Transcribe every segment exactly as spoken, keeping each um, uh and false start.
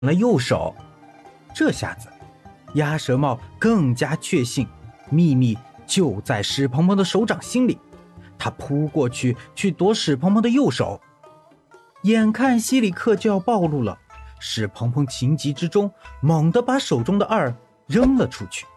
了右手。这下子鸭舌帽更加确信秘密就在史鹏鹏的手掌心里，他扑过去去夺史鹏鹏的右手。眼看西里克就要暴露了，史鹏鹏情急之中猛地把手中的二扔了出去，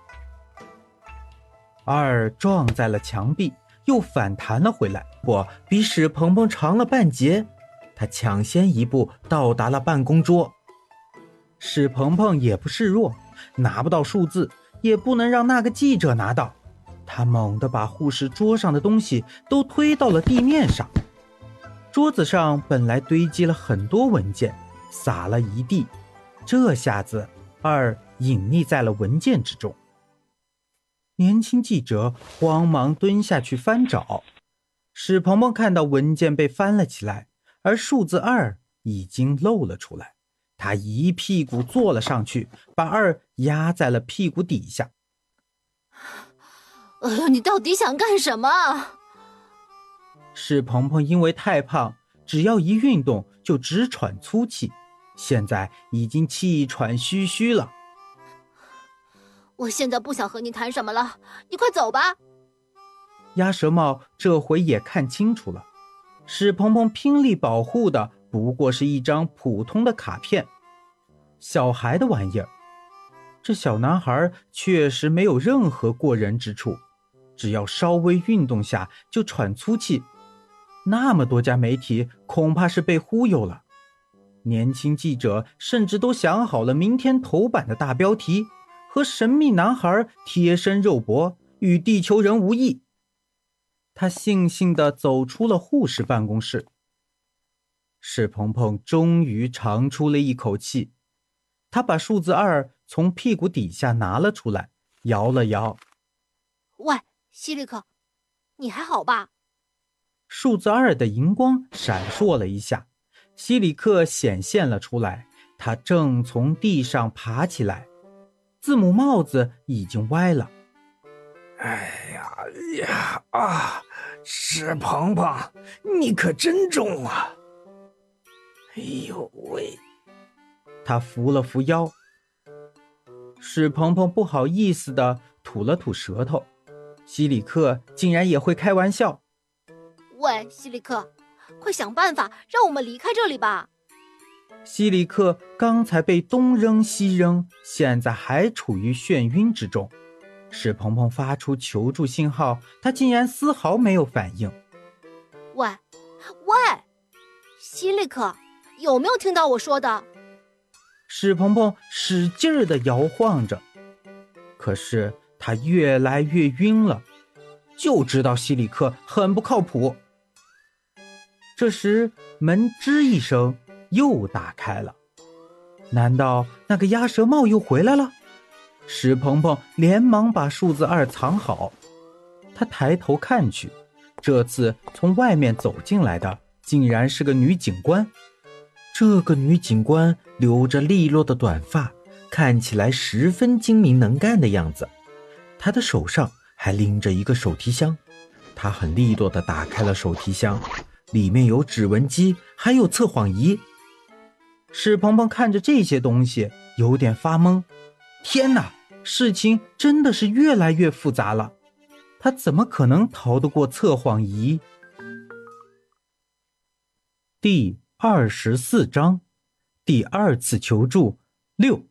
二撞在了墙壁，又反弹了回来，我比史鹏鹏长了半截，他抢先一步到达了办公桌。史鹏鹏也不示弱，拿不到数字也不能让那个记者拿到，他猛地把护士桌上的东西都推到了地面上。桌子上本来堆积了很多文件，撒了一地，这下子二隐匿在了文件之中。年轻记者慌忙蹲下去翻找，史鹏鹏看到文件被翻了起来，而数字二已经露了出来。他一屁股坐了上去，把二压在了屁股底下。 哎呦，你到底想干什么？ 史鹏鹏因为太胖，只要一运动就直喘粗气，现在已经气喘吁吁了。 我现在不想和你谈什么了，你快走吧。 鸭舌帽这回也看清楚了，史鹏鹏拼力保护的不过是一张普通的卡片，小孩的玩意儿。这小男孩确实没有任何过人之处，只要稍微运动下就喘粗气，那么多家媒体恐怕是被忽悠了。年轻记者甚至都想好了明天头版的大标题，和神秘男孩贴身肉搏，与地球人无异。他悻悻地走出了护士办公室。史鹏鹏终于长出了一口气，他把数字二从屁股底下拿了出来，摇了摇。 喂，西里克，你还好吧？ 数字二的荧光闪烁了一下，西里克显现了出来，他正从地上爬起来，字母帽子已经歪了。 哎呀呀啊！史鹏鹏，你可真重啊！哎呦喂！ 他扶了扶腰。史鹏鹏不好意思地吐了吐舌头，西里克竟然也会开玩笑。 喂，西里克，快想办法让我们离开这里吧。 西里克刚才被东扔西扔，现在还处于眩晕之中。史鹏鹏发出求助信号，他竟然丝毫没有反应。 喂喂，西里克，有没有听到我说的？ 史鹏鹏使劲地摇晃着，可是他越来越晕了，就知道西里克很不靠谱。这时门吱一声又打开了，难道那个鸭舌帽又回来了？史鹏鹏连忙把数字二藏好，他抬头看去，这次从外面走进来的竟然是个女警官。这个女警官留着利落的短发，看起来十分精明能干的样子。她的手上还拎着一个手提箱，她很利落地打开了手提箱，里面有指纹机，还有测谎仪。史鹏鹏看着这些东西有点发懵，天哪，事情真的是越来越复杂了，他怎么可能逃得过测谎仪？第二十四章，第二次求助六。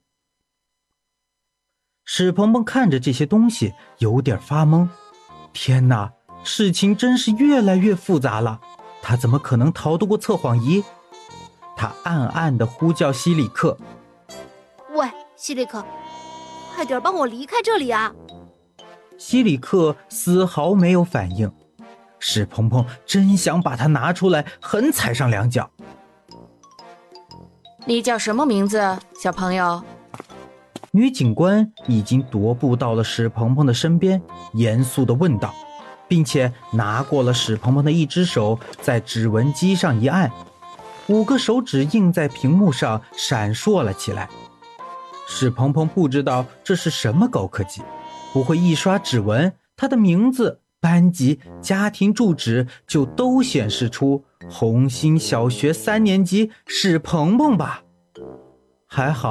史鹏鹏看着这些东西有点发懵，天哪，事情真是越来越复杂了，他怎么可能逃得过测谎仪？他暗暗地呼叫西里克。 喂，西里克，快点帮我离开这里啊！ 西里克丝毫没有反应，史鹏鹏真想把他拿出来狠踩上两脚。 你叫什么名字，小朋友？ 女警官已经踱步到了史鹏鹏的身边，严肃地问道，并且拿过了史鹏鹏的一只手，在指纹机上一按，五个手指印在屏幕上闪烁了起来。史鹏鹏不知道这是什么高科技，不会一刷指纹，他的名字、班级、家庭住址就都显示出红星小学三年级史鹏鹏吧。 还好